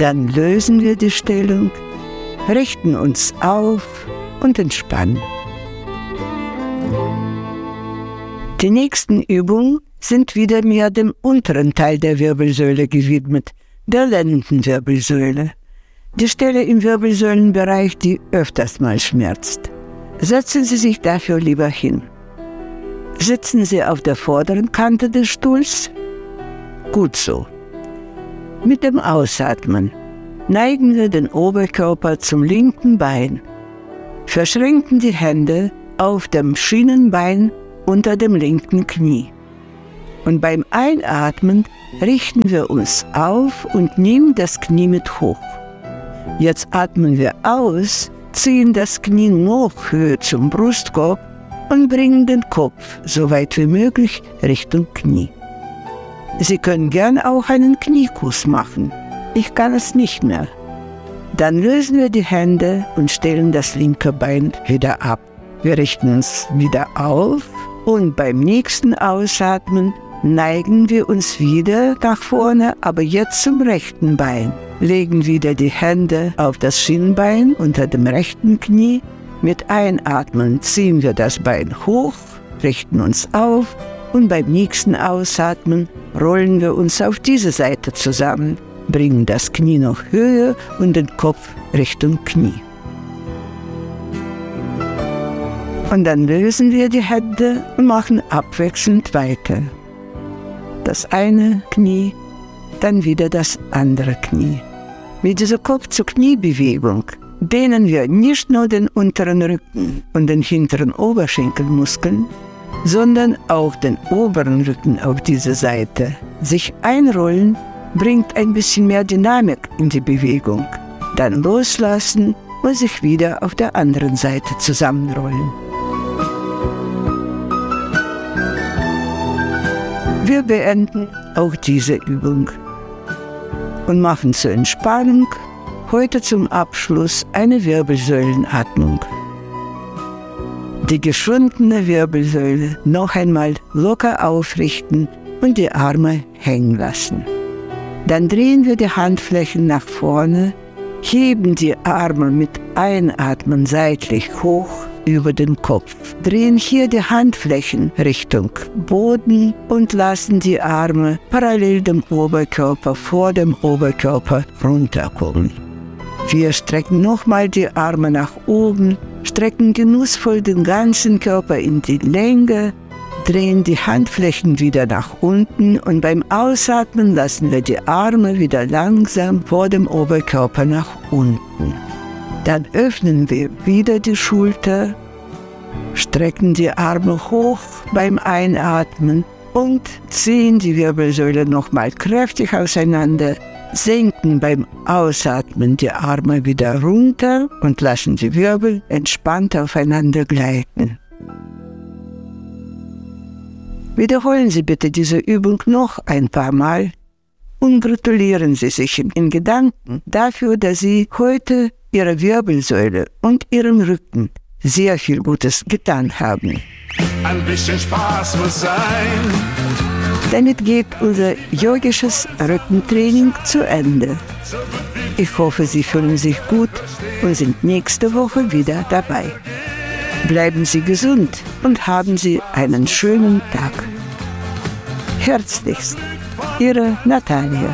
Dann lösen wir die Stellung, richten uns auf und entspannen. Die nächsten Übungen sind wieder mehr dem unteren Teil der Wirbelsäule gewidmet, der Lendenwirbelsäule. Die Stelle im Wirbelsäulenbereich, die öfters mal schmerzt. Setzen Sie sich dafür lieber hin. Sitzen Sie auf der vorderen Kante des Stuhls? Gut so. Mit dem Ausatmen neigen wir den Oberkörper zum linken Bein, verschränken die Hände auf dem Schienenbein unter dem linken Knie. Und beim Einatmen richten wir uns auf und nehmen das Knie mit hoch. Jetzt atmen wir aus, ziehen das Knie noch höher zum Brustkorb und bringen den Kopf so weit wie möglich Richtung Knie. Sie können gern auch einen Kniekuss machen. Ich kann es nicht mehr. Dann lösen wir die Hände und stellen das linke Bein wieder ab. Wir richten uns wieder auf und beim nächsten Ausatmen neigen wir uns wieder nach vorne, aber jetzt zum rechten Bein. Legen wieder die Hände auf das Schienbein unter dem rechten Knie. Mit Einatmen ziehen wir das Bein hoch, richten uns auf und beim nächsten Ausatmen rollen wir uns auf diese Seite zusammen, bringen das Knie noch höher und den Kopf Richtung Knie. Und dann lösen wir die Hände und machen abwechselnd weiter. Das eine Knie, dann wieder das andere Knie. Mit dieser Kopf-zu-Knie-Bewegung dehnen wir nicht nur den unteren Rücken und den hinteren Oberschenkelmuskeln, sondern auch den oberen Rücken auf diese Seite. Sich einrollen bringt ein bisschen mehr Dynamik in die Bewegung. Dann loslassen und sich wieder auf der anderen Seite zusammenrollen. Wir beenden auch diese Übung und machen zur Entspannung heute zum Abschluss eine Wirbelsäulenatmung. Die geschwundene Wirbelsäule noch einmal locker aufrichten und die Arme hängen lassen. Dann drehen wir die Handflächen nach vorne, heben die Arme mit Einatmen seitlich hoch über den Kopf, drehen hier die Handflächen Richtung Boden und lassen die Arme parallel dem Oberkörper vor dem Oberkörper runterkommen. Wir strecken nochmal die Arme nach oben, strecken genussvoll den ganzen Körper in die Länge, drehen die Handflächen wieder nach unten und beim Ausatmen lassen wir die Arme wieder langsam vor dem Oberkörper nach unten. Dann öffnen wir wieder die Schulter, strecken die Arme hoch beim Einatmen und ziehen die Wirbelsäule nochmal kräftig auseinander, senken beim Ausatmen die Arme wieder runter und lassen die Wirbel entspannt aufeinander gleiten. Wiederholen Sie bitte diese Übung noch ein paar Mal und gratulieren Sie sich in Gedanken dafür, dass Sie heute Ihrer Wirbelsäule und Ihrem Rücken sehr viel Gutes getan haben. Ein bisschen Spaß muss sein. Damit geht unser yogisches Rückentraining zu Ende. Ich hoffe, Sie fühlen sich gut und sind nächste Woche wieder dabei. Bleiben Sie gesund und haben Sie einen schönen Tag. Herzlichst, Ihre Natalia.